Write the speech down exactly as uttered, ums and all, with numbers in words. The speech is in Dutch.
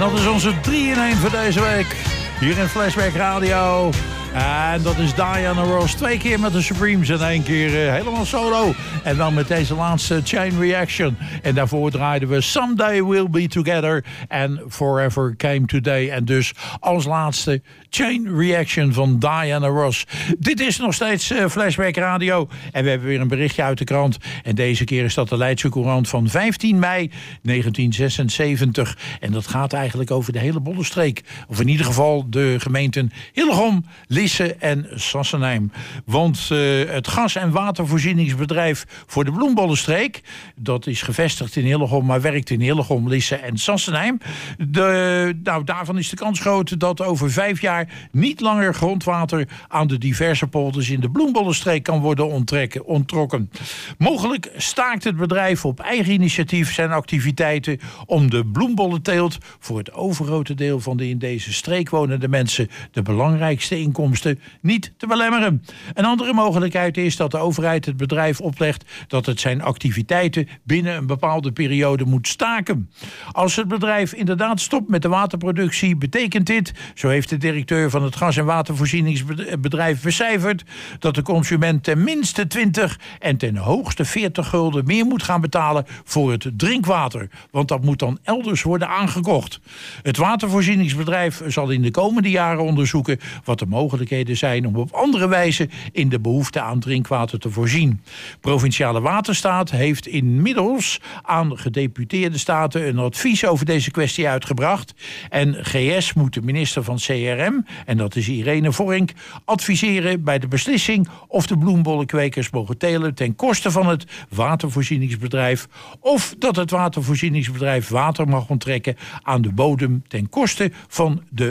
dat is onze drie in één voor deze week. Hier in Flashback Radio. En dat is Diana Ross. Twee keer met de Supremes en één keer uh, helemaal solo. En dan met deze laatste Chain Reaction. En daarvoor draaiden we Someday We'll Be Together. En Forever Came Today. En dus als laatste Chain Reaction van Diana Ross. Dit is nog steeds uh, Flashback Radio. En we hebben weer een berichtje uit de krant. En deze keer is dat de Leidse Courant van vijftien mei negentien zesenzeventig. En dat gaat eigenlijk over de hele Bollenstreek. Of in ieder geval de gemeenten Hillegom, Lisse en Sassenheim. Want uh, het gas- en watervoorzieningsbedrijf voor de Bloembollenstreek, dat is gevestigd in Hillegom, maar werkt in Hillegom, Lisse en Sassenheim. De, nou, daarvan is de kans groot dat over vijf jaar niet langer grondwater aan de diverse polders in de Bloembollenstreek kan worden onttrekken, onttrokken. Mogelijk staakt het bedrijf op eigen initiatief zijn activiteiten om de bloembollenteelt voor het overgrote deel van de in deze streek wonende mensen de belangrijkste inkomsten niet te belemmeren. Een andere mogelijkheid is dat de overheid het bedrijf oplegt dat het zijn activiteiten binnen een bepaalde periode moet staken. Als het bedrijf inderdaad stopt met de waterproductie, betekent dit, zo heeft de directeur van het gas- en watervoorzieningsbedrijf becijferd, dat de consument ten minste twintig en ten hoogste veertig gulden meer moet gaan betalen voor het drinkwater. Want dat moet dan elders worden aangekocht. Het watervoorzieningsbedrijf zal in de komende jaren onderzoeken wat de mogelijkheden zijn om op andere wijze in de behoefte aan drinkwater te voorzien. Provinciale Waterstaat heeft inmiddels aan gedeputeerde staten een advies over deze kwestie uitgebracht. En G S moet de minister van C R M, en dat is Irene Vorink, adviseren bij de beslissing of de bloembollenkwekers mogen telen ten koste van het watervoorzieningsbedrijf, of dat het watervoorzieningsbedrijf water mag onttrekken aan de bodem ten koste van de